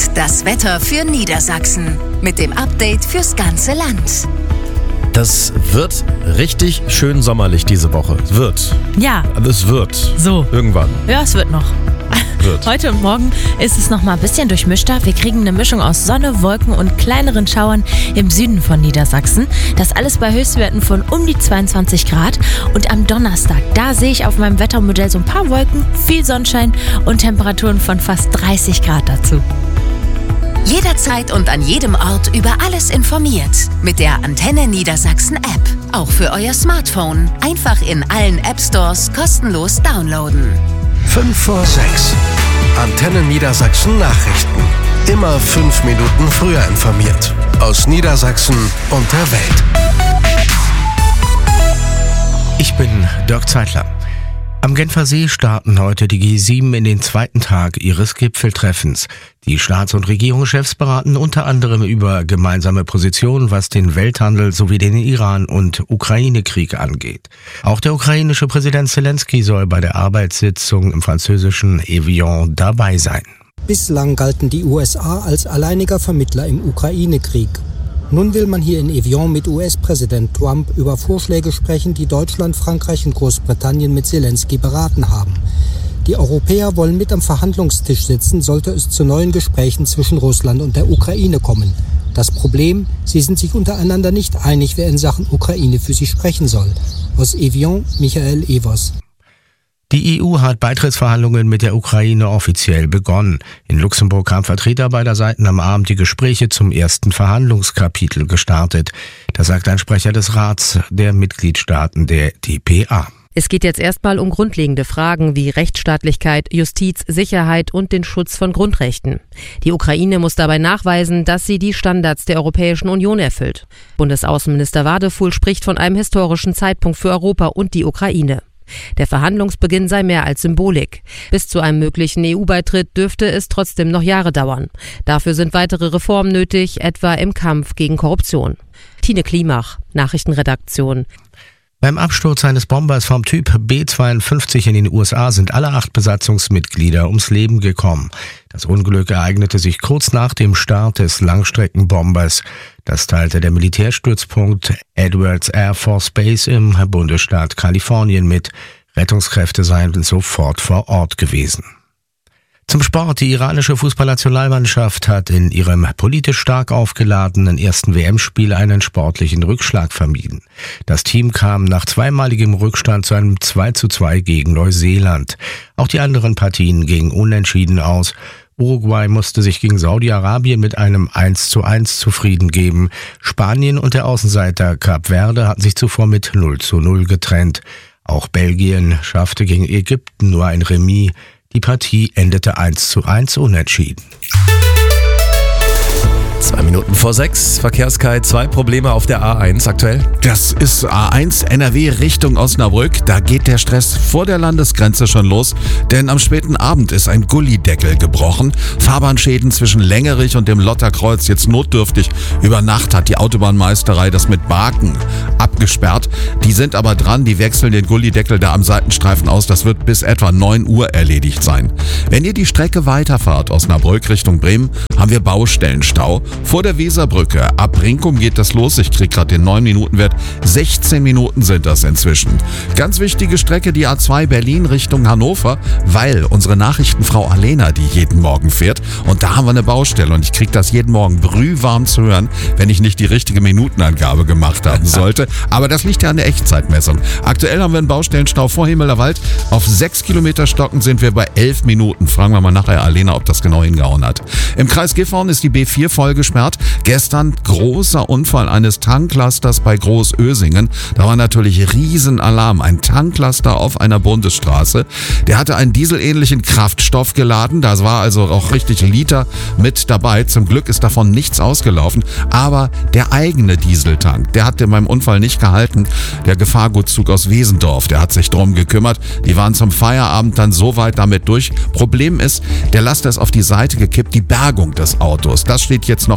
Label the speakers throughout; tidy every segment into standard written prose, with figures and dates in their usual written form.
Speaker 1: das Wetter für Niedersachsen mit dem Update fürs ganze Land.
Speaker 2: Das wird richtig schön sommerlich diese Woche. Es wird.
Speaker 3: Ja.
Speaker 2: Es wird.
Speaker 3: So.
Speaker 2: Irgendwann.
Speaker 3: Ja, es wird noch. Heute und morgen ist es noch mal ein bisschen durchmischter. Wir kriegen eine Mischung aus Sonne, Wolken und kleineren Schauern im Süden von Niedersachsen. Das alles bei Höchstwerten von um die 22 Grad. Und am Donnerstag, da sehe ich auf meinem Wettermodell so ein paar Wolken, viel Sonnenschein und Temperaturen von fast 30 Grad dazu.
Speaker 1: Jederzeit und an jedem Ort über alles informiert. Mit der Antenne Niedersachsen App. Auch für euer Smartphone. Einfach in allen App-Stores kostenlos downloaden.
Speaker 4: 5 vor 6. Antenne Niedersachsen Nachrichten. Immer 5 Minuten früher informiert. Aus Niedersachsen und der Welt.
Speaker 5: Ich bin Dirk Zeitler. Am Genfer See starten heute die G7 in den zweiten Tag ihres Gipfeltreffens. Die Staats- und Regierungschefs beraten unter anderem über gemeinsame Positionen, was den Welthandel sowie den Iran- und Ukraine-Krieg angeht. Auch der ukrainische Präsident Zelensky soll bei der Arbeitssitzung im französischen Evian dabei sein.
Speaker 6: Bislang galten die USA als alleiniger Vermittler im Ukraine-Krieg. Nun will man hier in Evian mit US-Präsident Trump über Vorschläge sprechen, die Deutschland, Frankreich und Großbritannien mit Zelensky beraten haben. Die Europäer wollen mit am Verhandlungstisch sitzen, sollte es zu neuen Gesprächen zwischen Russland und der Ukraine kommen. Das Problem, sie sind sich untereinander nicht einig, wer in Sachen Ukraine für sie sprechen soll. Aus Evian, Michael Evers.
Speaker 5: Die EU hat Beitrittsverhandlungen mit der Ukraine offiziell begonnen. In Luxemburg haben Vertreter beider Seiten am Abend die Gespräche zum ersten Verhandlungskapitel gestartet. Das sagt ein Sprecher des Rats der Mitgliedstaaten der DPA.
Speaker 7: Es geht jetzt erstmal um grundlegende Fragen wie Rechtsstaatlichkeit, Justiz, Sicherheit und den Schutz von Grundrechten. Die Ukraine muss dabei nachweisen, dass sie die Standards der Europäischen Union erfüllt. Bundesaußenminister Wadefuhl spricht von einem historischen Zeitpunkt für Europa und die Ukraine. Der Verhandlungsbeginn sei mehr als Symbolik. Bis zu einem möglichen EU-Beitritt dürfte es trotzdem noch Jahre dauern. Dafür sind weitere Reformen nötig, etwa im Kampf gegen Korruption. Tine Klimach, Nachrichtenredaktion.
Speaker 5: Beim Absturz eines Bombers vom Typ B-52 in den USA sind alle 8 Besatzungsmitglieder ums Leben gekommen. Das Unglück ereignete sich kurz nach dem Start des Langstreckenbombers. Das teilte der Militärstützpunkt Edwards Air Force Base im Bundesstaat Kalifornien mit. Rettungskräfte seien sofort vor Ort gewesen. Zum Sport. Die iranische Fußballnationalmannschaft hat in ihrem politisch stark aufgeladenen ersten WM-Spiel einen sportlichen Rückschlag vermieden. Das Team kam nach zweimaligem Rückstand zu einem 2:2 gegen Neuseeland. Auch die anderen Partien gingen unentschieden aus. Uruguay musste sich gegen Saudi-Arabien mit einem 1:1 zufrieden geben. Spanien und der Außenseiter Kap Verde hatten sich zuvor mit 0:0 getrennt. Auch Belgien schaffte gegen Ägypten nur ein Remis. Die Partie endete 1:1 unentschieden.
Speaker 2: 2 Minuten vor 6, Verkehrskite, 2 Probleme auf der A1 aktuell.
Speaker 8: Das ist A1 NRW Richtung Osnabrück. Da geht der Stress vor der Landesgrenze schon los, denn am späten Abend ist ein Gullideckel gebrochen. Fahrbahnschäden zwischen Längerich und dem Lotterkreuz jetzt notdürftig. Über Nacht hat die Autobahnmeisterei das mit Baken abgesperrt. Die sind aber dran, die wechseln den Gullideckel da am Seitenstreifen aus. Das wird bis etwa 9 Uhr erledigt sein. Wenn ihr die Strecke weiterfahrt, Osnabrück Richtung Bremen, haben wir Baustellenstau. Vor der Weserbrücke, ab Brinkum geht das los. Ich krieg gerade den 9-Minuten-Wert. 16 Minuten sind das inzwischen. Ganz wichtige Strecke, die A2 Berlin Richtung Hannover, weil unsere Nachrichtenfrau Alena die jeden Morgen fährt. Und da haben wir eine Baustelle und ich krieg das jeden Morgen brühwarm zu hören, wenn ich nicht die richtige Minutenangabe gemacht haben sollte. Aber das liegt ja an der Echtzeitmessung. Aktuell haben wir einen Baustellenstau vor Himmelerwald. Auf 6 Kilometer Stocken sind wir bei 11 Minuten. Fragen wir mal nachher Alena, ob das genau hingehauen hat. Im Kreis Gifhorn ist die B4 vollgesperrt. Gestern großer Unfall eines Tanklasters bei Großösingen. Da war natürlich Riesenalarm. Ein Tanklaster auf einer Bundesstraße. Der hatte einen dieselähnlichen Kraftstoff geladen. Da war also auch richtig Liter mit dabei. Zum Glück ist davon nichts ausgelaufen. Aber der eigene Dieseltank, der hat beim Unfall nicht gehalten. Der Gefahrgutzug aus Wesendorf, der hat sich drum gekümmert. Die waren zum Feierabend dann so weit damit durch. Problem ist, der Laster ist auf die Seite gekippt. Die Bergung des Autos, das steht jetzt noch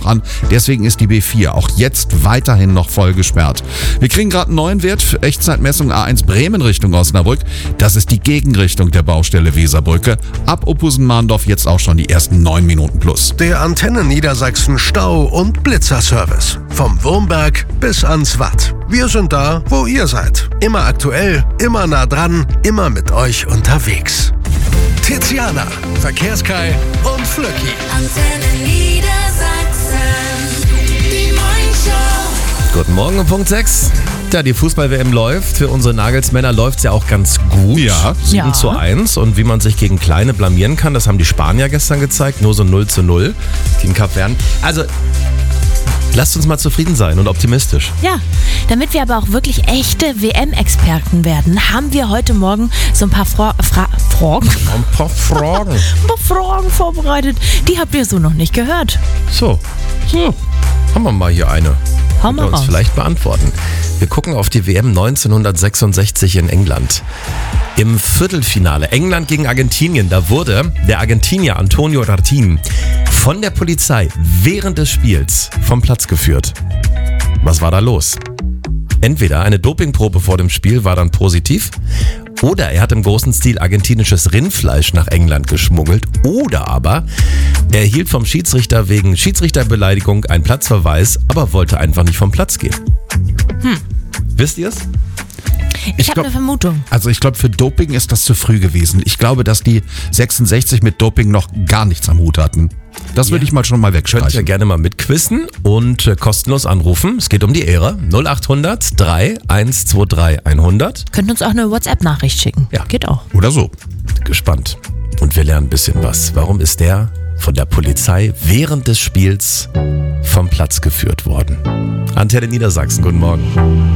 Speaker 8: noch an. Deswegen ist die B4 auch jetzt weiterhin noch voll gesperrt. Wir kriegen gerade einen neuen Wert für Echtzeitmessung A1 Bremen Richtung Osnabrück. Das ist die Gegenrichtung der Baustelle Weserbrücke. Ab Oppusen-Mahndorf jetzt auch schon die ersten 9 Minuten plus.
Speaker 4: Der Antenne Niedersachsen Stau- und Blitzerservice. Vom Wurmberg bis ans Watt. Wir sind da, wo ihr seid. Immer aktuell, immer nah dran, immer mit euch unterwegs. Tiziana, Verkehrskai und Flöcki.
Speaker 1: Antenne Niedersachsen. Die Morningshow.
Speaker 2: Guten Morgen um Punkt 6. Ja, die Fußball-WM läuft. Für unsere Nagelsmänner läuft es ja auch ganz gut.
Speaker 8: Ja.
Speaker 2: 7:1. Und wie man sich gegen Kleine blamieren kann, das haben die Spanier gestern gezeigt. Nur so 0:0 gegen Kap Verden. Also, lasst uns mal zufrieden sein und optimistisch.
Speaker 3: Ja, damit wir aber auch wirklich echte WM-Experten werden, haben wir heute Morgen so ein paar Fragen.
Speaker 2: Ein paar Fragen.
Speaker 3: Ein paar Fragen vorbereitet. Die habt ihr so noch nicht gehört.
Speaker 2: So. Haben wir mal hier eine.
Speaker 3: Hau
Speaker 2: Können
Speaker 3: mal
Speaker 2: wir uns
Speaker 3: raus.
Speaker 2: vielleicht beantworten. Wir gucken auf die WM 1966 in England. Im Viertelfinale England gegen Argentinien, da wurde der Argentinier Antonio Ratin von der Polizei während des Spiels vom Platz geführt. Was war da los? Entweder eine Dopingprobe vor dem Spiel war dann positiv, oder er hat im großen Stil argentinisches Rindfleisch nach England geschmuggelt, oder aber er erhielt vom Schiedsrichter wegen Schiedsrichterbeleidigung einen Platzverweis, aber wollte einfach nicht vom Platz gehen. Wisst ihr es?
Speaker 3: Ich habe eine Vermutung.
Speaker 8: Also ich glaube, für Doping ist das zu früh gewesen. Ich glaube, dass die 66 mit Doping noch gar nichts am Hut hatten. Das würde ich mal schon mal
Speaker 2: Könnt ihr
Speaker 8: wegstreichen.
Speaker 2: gerne mal mitquissen und kostenlos anrufen. Es geht um die Ehre. 0800 3 123 100.
Speaker 3: Könnt uns auch eine WhatsApp-Nachricht schicken.
Speaker 2: Ja.
Speaker 3: Geht auch.
Speaker 8: Oder so.
Speaker 2: Gespannt. Und wir lernen ein bisschen was. Warum ist der von der Polizei während des Spiels vom Platz geführt worden? Antenne Niedersachsen, guten Morgen.